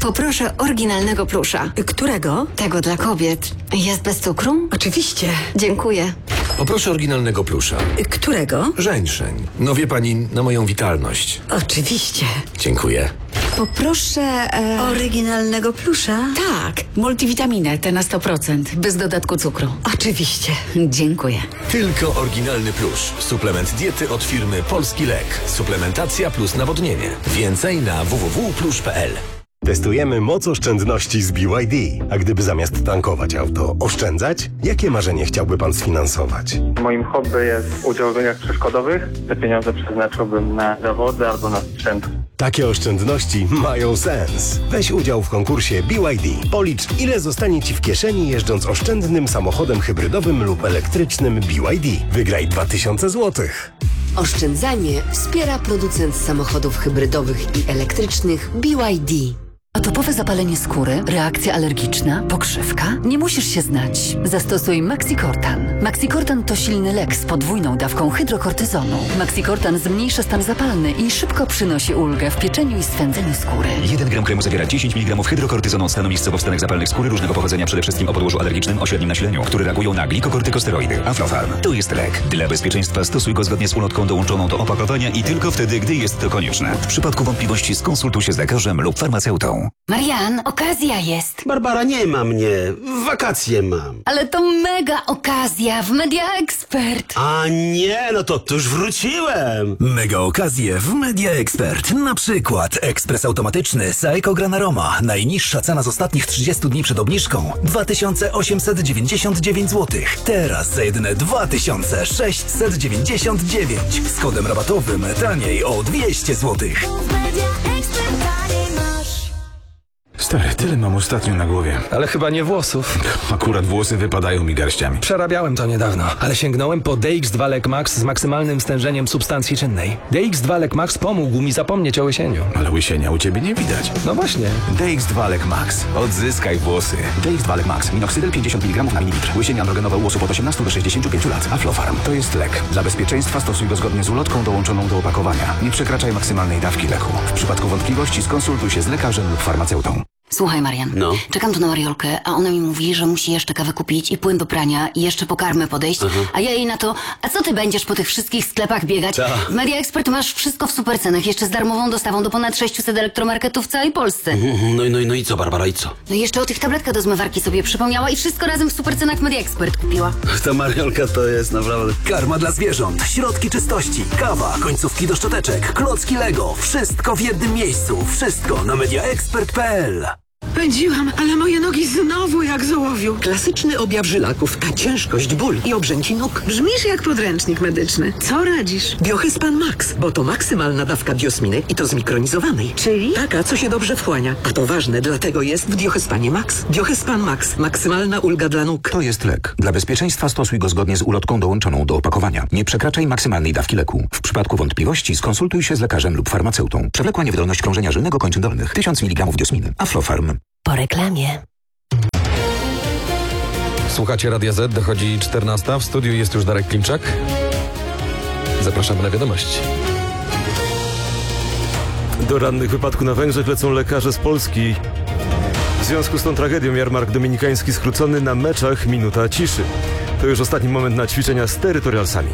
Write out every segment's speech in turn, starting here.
Poproszę oryginalnego plusza. Którego? Tego dla kobiet. Jest bez cukru? Oczywiście. Dziękuję. Poproszę oryginalnego plusza. Którego? Żeńszeń. No wie pani, na moją witalność. Oczywiście. Dziękuję. Poproszę oryginalnego plusza. Tak, multivitaminę, te na 100%, bez dodatku cukru. Oczywiście. Dziękuję. Tylko oryginalny plusz. Suplement diety od firmy Polski Lek. Suplementacja plus nawodnienie. Więcej na www.plusz.pl. Testujemy moc oszczędności z BYD. A gdyby zamiast tankować auto oszczędzać, jakie marzenie chciałby pan sfinansować? Moim hobby jest udział w biegach przeszkodowych. Te pieniądze przeznaczyłbym na zawody albo na sprzęt. Takie oszczędności mają sens. Weź udział w konkursie BYD. Policz, ile zostanie ci w kieszeni jeżdżąc oszczędnym samochodem hybrydowym lub elektrycznym BYD. Wygraj 2000 zł. Oszczędzanie wspiera producent samochodów hybrydowych i elektrycznych BYD. Atopowe zapalenie skóry, reakcja alergiczna, pokrzywka? Nie musisz się znać. Zastosuj Maxicortan. Maxicortan to silny lek z podwójną dawką hydrokortyzonu. Maxicortan zmniejsza stan zapalny i szybko przynosi ulgę w pieczeniu i swędzeniu skóry. 1 gram kremu zawiera 10 mg hydrokortyzonu od stanowisk powstanek zapalnych skóry różnego pochodzenia, przede wszystkim o podłożu alergicznym o średnim nasileniu, które reagują na glikokortykosteroidy. Aflofarm to jest lek. Dla bezpieczeństwa stosuj go zgodnie z ulotką dołączoną do opakowania i tylko wtedy, gdy jest to konieczne. W przypadku wątpliwości skonsultuj się z lekarzem lub farmaceutą. Marian, okazja jest. Barbara, nie ma mnie. Wakacje mam. Ale to mega okazja w Media Expert. A nie, no to już wróciłem. Mega okazje w Media Expert. Na przykład ekspres automatyczny Saeco Granaroma. Najniższa cena z ostatnich 30 dni przed obniżką 2899 zł. Teraz za jedyne 2699. Z kodem rabatowym taniej o 200 zł. Stary, tyle mam ostatnio na głowie. Ale chyba nie włosów. Akurat włosy wypadają mi garściami. Przerabiałem to niedawno, ale sięgnąłem po DX2 Lek Max z maksymalnym stężeniem substancji czynnej. DX2 Lek Max pomógł mi zapomnieć o łysieniu. Ale łysienia u ciebie nie widać. No właśnie. DX2 Lek Max. Odzyskaj włosy. DX2 Lek Max. Minoxidil 50 mg na mililitr. Łysienie androgenowe u osób od 18 do 65 lat. Aflofarm. To jest lek. Dla bezpieczeństwa stosuj go zgodnie z ulotką dołączoną do opakowania. Nie przekraczaj maksymalnej dawki leku. W przypadku wątpliwości skonsultuj się z lekarzem lub farmaceutą. Słuchaj, Marian, czekam tu na Mariolkę, a ona mi mówi, że musi jeszcze kawę kupić i płyn do prania i jeszcze po karmę podejść, a ja jej na to, a co ty będziesz po tych wszystkich sklepach biegać? W Media Expert masz wszystko w supercenach, jeszcze z darmową dostawą do ponad 600 elektromarketów w całej Polsce. No i co, Barbara, i co? No i jeszcze o tych tabletkach do zmywarki sobie przypomniała i wszystko razem w supercenach w Media Expert kupiła. Ta Mariolka to jest naprawdę... Karma dla zwierząt, środki czystości, kawa, końcówki do szczoteczek, klocki Lego. Wszystko w jednym miejscu. Wszystko na mediaexpert.pl. Pędziłam, ale moje nogi znowu jak z ołowiu. Klasyczny objaw żylaków, a ciężkość, ból i obrzęki nóg. Brzmisz jak podręcznik medyczny. Co radzisz? Biohyspan Max, bo to maksymalna dawka diosminy i to zmikronizowanej. Czyli? Taka, co się dobrze wchłania. A to ważne, dlatego jest w Biohyspanie Max. Biohyspan Max. Maksymalna ulga dla nóg. To jest lek. Dla bezpieczeństwa stosuj go zgodnie z ulotką dołączoną do opakowania. Nie przekraczaj maksymalnej dawki leku. W przypadku wątpliwości skonsultuj się z lekarzem lub farmaceutą. Przewlekła niewydolność krążenia żylnego kończyn dolnych. 1000 mg diosminy. Aflofarm. Po reklamie. Słuchacie Radia Z, dochodzi 14. W studiu jest już Darek Klimczak. Zapraszamy na wiadomości. Do rannych wypadku na Węgrzech lecą lekarze z Polski. W związku z tą tragedią jarmark dominikański skrócony na meczach minuta ciszy. To już ostatni moment na ćwiczenia z terytorialsami.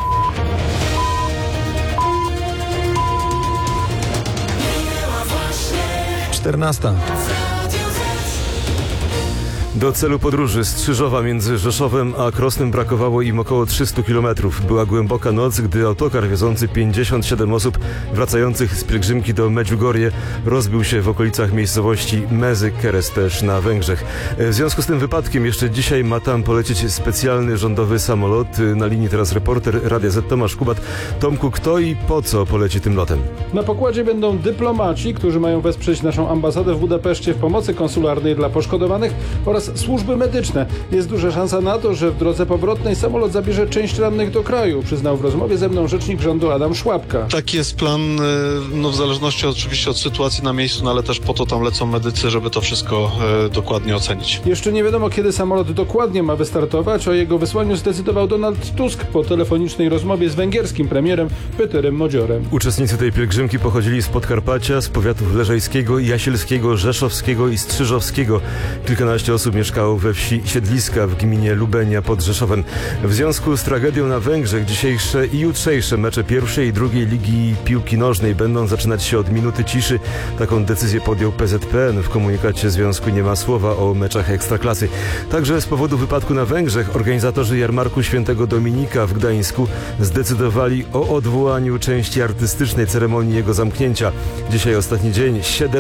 Do celu podróży z Krzyżowa między Rzeszowem a Krosnem brakowało im około 300 km. Była głęboka noc, gdy autokar wiozący 57 osób wracających z pielgrzymki do Medjugorje rozbił się w okolicach miejscowości Mezy Keresztes na Węgrzech. W związku z tym wypadkiem jeszcze dzisiaj ma tam polecieć specjalny rządowy samolot. Na linii teraz reporter Radia Z Tomasz Kubat. Tomku, kto i po co poleci tym lotem? Na pokładzie będą dyplomaci, którzy mają wesprzeć naszą ambasadę w Budapeszcie w pomocy konsularnej dla poszkodowanych oraz oraz służby medyczne. Jest duża szansa na to, że w drodze powrotnej samolot zabierze część rannych do kraju, przyznał w rozmowie ze mną rzecznik rządu Adam Szłapka. Taki jest plan, w zależności oczywiście od sytuacji na miejscu, no ale też po to tam lecą medycy, żeby to wszystko dokładnie ocenić. Jeszcze nie wiadomo, kiedy samolot dokładnie ma wystartować. O jego wysłaniu zdecydował Donald Tusk po telefonicznej rozmowie z węgierskim premierem Peterem Modziorem. Uczestnicy tej pielgrzymki pochodzili z Podkarpacia, z powiatów leżajskiego, jasielskiego, rzeszowskiego i strzydżowskiego. Kilkanaście osób mieszkało we wsi Siedliska w gminie Lubenia pod Rzeszowem. W związku z tragedią na Węgrzech dzisiejsze i jutrzejsze mecze pierwszej i drugiej ligi piłki nożnej będą zaczynać się od minuty ciszy. Taką decyzję podjął PZPN. W komunikacie związku nie ma słowa o meczach Ekstraklasy. Także z powodu wypadku na Węgrzech organizatorzy jarmarku Świętego Dominika w Gdańsku zdecydowali o odwołaniu części artystycznej ceremonii jego zamknięcia. Dzisiaj ostatni dzień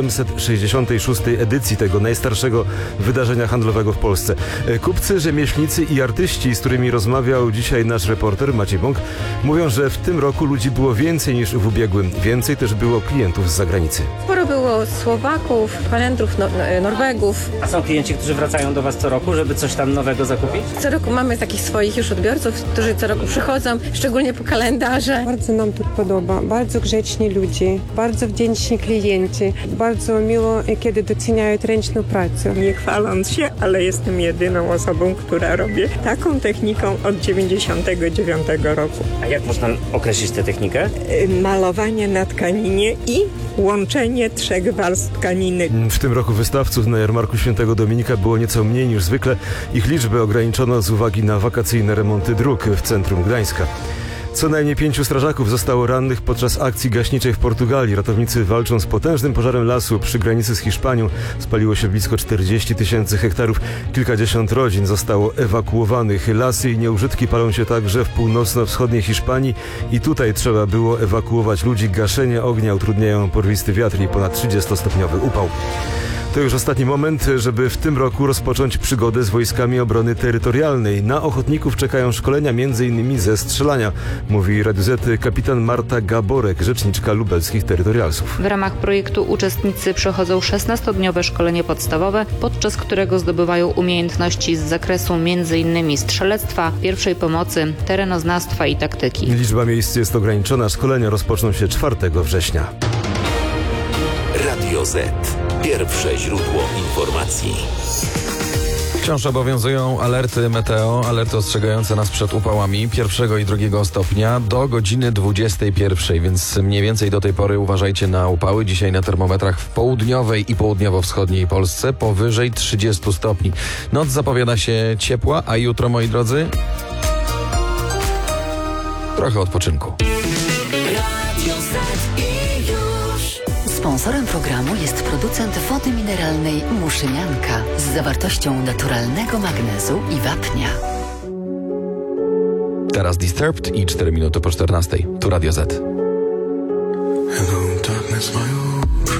766. edycji tego najstarszego wydarzenia handlowego w Polsce. Kupcy, rzemieślnicy i artyści, z którymi rozmawiał dzisiaj nasz reporter Maciej Bąk, mówią, że w tym roku ludzi było więcej niż w ubiegłym. Więcej też było klientów z zagranicy. Sporo było Słowaków, Holendrów, Norwegów. A są klienci, którzy wracają do Was co roku, żeby coś tam nowego zakupić? Co roku mamy takich swoich już odbiorców, którzy co roku przychodzą, szczególnie po kalendarze. Bardzo nam tu podoba, bardzo grzeczni ludzie, bardzo wdzięczni klienci, bardzo miło, kiedy doceniają ręczną pracę. Nie chwaląc się, ale jestem jedyną osobą, która robi taką techniką od 99 roku. A jak można określić tę technikę? Malowanie na tkaninie i łączenie 3 warstw tkaniny. W tym roku wystawców na jarmarku Świętego Dominika było nieco mniej niż zwykle. Ich liczbę ograniczono z uwagi na wakacyjne remonty dróg w centrum Gdańska. Co najmniej 5 strażaków zostało rannych podczas akcji gaśniczej w Portugalii. Ratownicy walczą z potężnym pożarem lasu przy granicy z Hiszpanią. Spaliło się blisko 40 000 hektarów. Kilkadziesiąt rodzin zostało ewakuowanych. Lasy i nieużytki palą się także w północno-wschodniej Hiszpanii i tutaj trzeba było ewakuować ludzi. Gaszenie ognia utrudniają porwisty wiatr i ponad 30-stopniowy upał. To już ostatni moment, żeby w tym roku rozpocząć przygodę z wojskami obrony terytorialnej. Na ochotników czekają szkolenia m.in. ze strzelania, mówi Radiu Z kapitan Marta Gaborek, rzeczniczka lubelskich terytorialsów. W ramach projektu uczestnicy przechodzą 16-dniowe szkolenie podstawowe, podczas którego zdobywają umiejętności z zakresu m.in. strzelectwa, pierwszej pomocy, terenoznawstwa i taktyki. Liczba miejsc jest ograniczona. Szkolenia rozpoczną się 4 września. Radio Z. Pierwsze źródło informacji. Wciąż obowiązują alerty meteo, alerty ostrzegające nas przed upałami 1. i 2 stopnia do godziny 21, więc mniej więcej do tej pory uważajcie na upały. Dzisiaj na termometrach w południowej i południowo-wschodniej Polsce powyżej 30 stopni. Noc zapowiada się ciepła, a jutro, moi drodzy, trochę odpoczynku. Sponsorem programu jest producent wody mineralnej Muszynianka z zawartością naturalnego magnezu i wapnia. Teraz Disturbed i 4 minuty po 14. Tu Radio Z. Hello, darkness, my